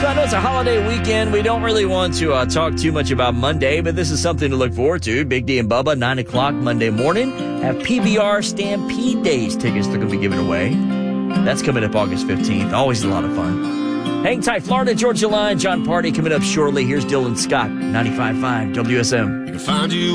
So I know it's a holiday weekend. We don't really want to talk too much about Monday, but this is something to look forward to. Big D and Bubba, 9 o'clock Monday morning, have PBR Stampede Days tickets they're going to be giving away. That's coming up August 15th. Always a lot of fun. Hang tight, Florida Georgia Line. John Party coming up shortly. Here's Dylan Scott, 95.5 WSM. You can find you